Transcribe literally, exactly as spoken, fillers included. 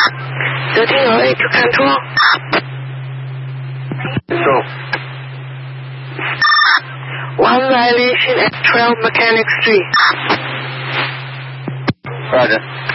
thirteen oh eight to control. So, One violation at twelve Mechanic Street. Roger.